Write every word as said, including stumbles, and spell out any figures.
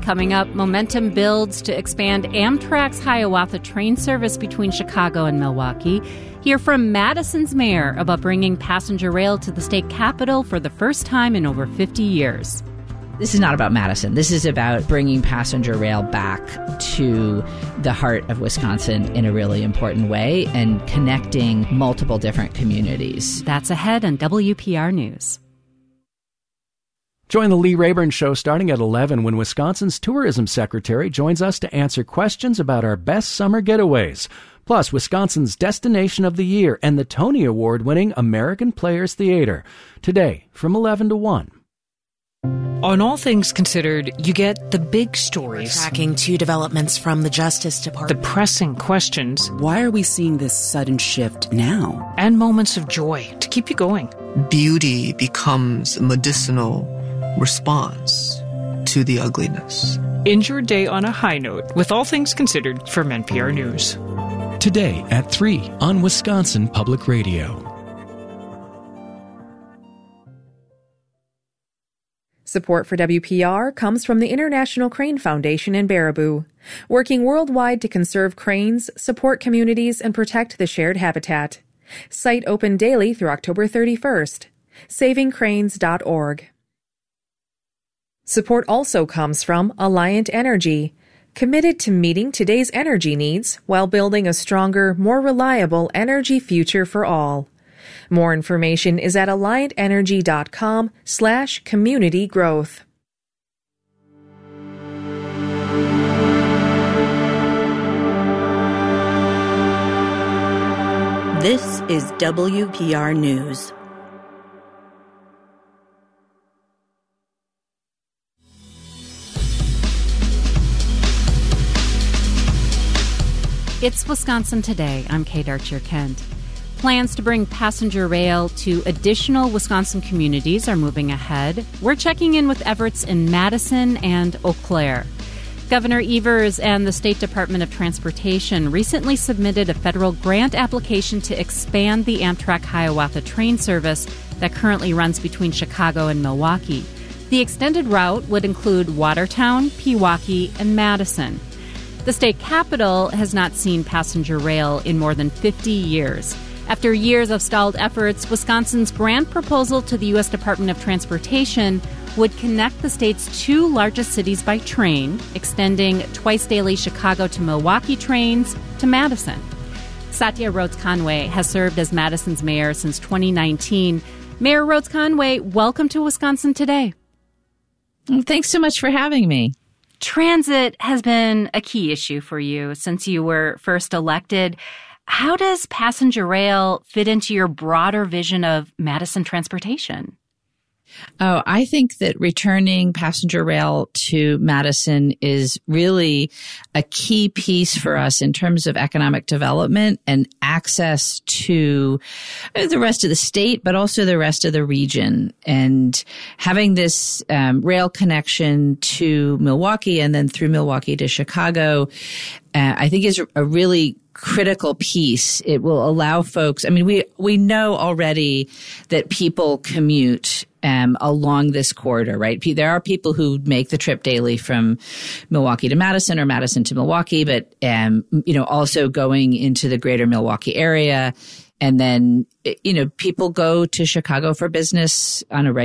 Coming up, momentum builds to expand Amtrak's Hiawatha train service between Chicago and Milwaukee. Hear from Madison's mayor about bringing passenger rail to the state capital for the first time in over fifty years. This is not about Madison. This is about bringing passenger rail back to the heart of Wisconsin in a really important way and connecting multiple different communities. That's ahead on W P R News. Join the Lee Rayburn Show starting at eleven when Wisconsin's tourism secretary joins us to answer questions about our best summer getaways. Plus, Wisconsin's Destination of the Year and the Tony Award-winning American Players Theater. Today, from eleven to one. On All Things Considered, you get the big stories. We're tracking two developments from the Justice Department. The pressing questions. Why are we seeing this sudden shift now? And moments of joy to keep you going. Beauty becomes a medicinal response to the ugliness. End your day on a high note with All Things Considered from N P R News. Today at three on Wisconsin Public Radio. Support for W P R comes from the International Crane Foundation in Baraboo, working worldwide to conserve cranes, support communities, and protect the shared habitat. Site open daily through October thirty-first. saving cranes dot org. Support also comes from Alliant Energy, committed to meeting today's energy needs while building a stronger, more reliable energy future for all. More information is at alliant energy dot com slash community growth. This is W P R News. It's Wisconsin Today. I'm Kate Archer-Kent. Plans to bring passenger rail to additional Wisconsin communities are moving ahead. We're checking in with Everett's in Madison and Eau Claire. Governor Evers and the State Department of Transportation recently submitted a federal grant application to expand the Amtrak Hiawatha train service that currently runs between Chicago and Milwaukee. The extended route would include Watertown, Pewaukee, and Madison. The state capital has not seen passenger rail in more than fifty years. After years of stalled efforts, Wisconsin's grant proposal to the U S Department of Transportation would connect the state's two largest cities by train, extending twice-daily Chicago to Milwaukee trains to Madison. Satya Rhodes-Conway has served as Madison's mayor since twenty nineteen. Mayor Rhodes-Conway, welcome to Wisconsin Today. Thanks so much for having me. Transit has been a key issue for you since you were first elected. How does passenger rail fit into your broader vision of Madison transportation? Oh, I think that returning passenger rail to Madison is really a key piece for us in terms of economic development and access to the rest of the state, but also the rest of the region. And having this um, rail connection to Milwaukee and then through Milwaukee to Chicago, uh, I think is a really critical piece. It will allow folks, I mean, we, we know already that people commute um, along this corridor, right? There are people who make the trip daily from Milwaukee to Madison or Madison to Milwaukee, but, um, you know, also going into the greater Milwaukee area. And then, you know, people go to Chicago for business on a regular